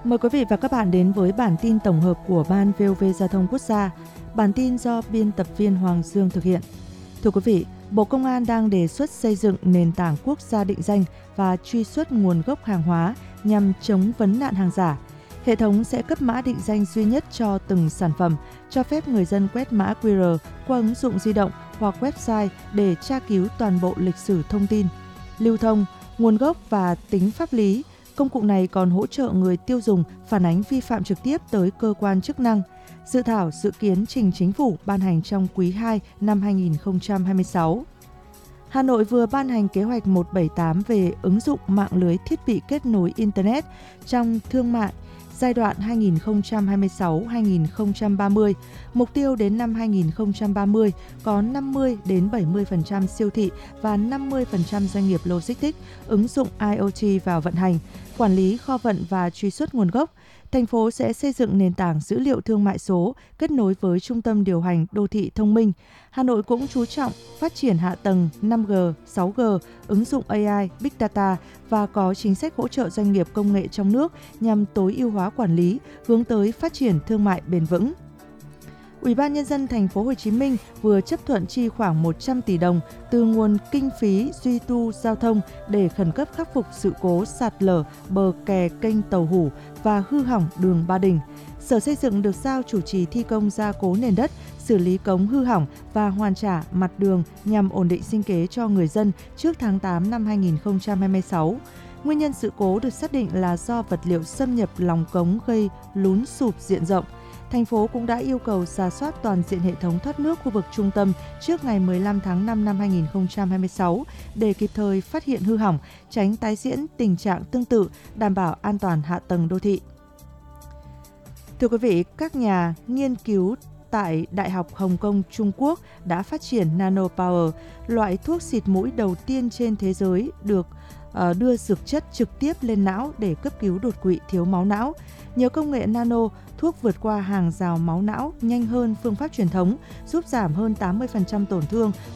Mời quý vị và các bạn đến với bản tin tổng hợp của Ban VOV Giao thông Quốc gia. Bản tin do biên tập viên Hoàng Dương thực hiện. Thưa quý vị, Bộ Công an đang đề xuất xây dựng nền tảng quốc gia định danh và truy xuất nguồn gốc hàng hóa nhằm chống vấn nạn hàng giả. Hệ thống sẽ cấp mã định danh duy nhất cho từng sản phẩm, cho phép người dân quét mã QR qua ứng dụng di động hoặc website để tra cứu toàn bộ lịch sử thông tin, lưu thông, nguồn gốc và tính pháp lý. Công cụ này còn hỗ trợ người tiêu dùng phản ánh vi phạm trực tiếp tới cơ quan chức năng. Dự thảo dự kiến trình Chính phủ ban hành trong quý 2 năm 2026. Hà Nội vừa ban hành kế hoạch 178 về ứng dụng mạng lưới thiết bị kết nối Internet trong thương mại giai đoạn 2026-2030. Mục tiêu đến năm 2030 có 50-70% siêu thị và 50% doanh nghiệp logistics ứng dụng IoT vào vận hành, quản lý kho vận và truy xuất nguồn gốc. Thành phố sẽ xây dựng nền tảng dữ liệu thương mại số kết nối với trung tâm điều hành đô thị thông minh. Hà Nội cũng chú trọng phát triển hạ tầng 5G, 6G, ứng dụng AI, Big Data và có chính sách hỗ trợ doanh nghiệp công nghệ trong nước nhằm tối ưu hóa quản lý, hướng tới phát triển thương mại bền vững. Ủy ban Nhân dân Thành phố Hồ Chí Minh vừa chấp thuận chi khoảng 100 tỷ đồng từ nguồn kinh phí duy tu giao thông để khẩn cấp khắc phục sự cố sạt lở bờ kè kênh Tàu Hủ và hư hỏng đường Ba Đình. Sở Xây dựng được giao chủ trì thi công gia cố nền đất, xử lý cống hư hỏng và hoàn trả mặt đường nhằm ổn định sinh kế cho người dân trước tháng 8 năm 2026. Nguyên nhân sự cố được xác định là do vật liệu xâm nhập lòng cống gây lún sụp diện rộng. Thành phố cũng đã yêu cầu rà soát toàn diện hệ thống thoát nước khu vực trung tâm trước ngày 15 tháng 5 năm 2026 để kịp thời phát hiện hư hỏng, tránh tái diễn tình trạng tương tự, đảm bảo an toàn hạ tầng đô thị. Thưa quý vị, các nhà nghiên cứu tại Đại học Hồng Kông, Trung Quốc đã phát triển NanoPower, loại thuốc xịt mũi đầu tiên trên thế giới được đưa dược chất trực tiếp lên não để cấp cứu đột quỵ thiếu máu não. Nhờ công nghệ nano, thuốc vượt qua hàng rào máu não nhanh hơn phương pháp truyền thống, giúp giảm hơn 80% tổn thương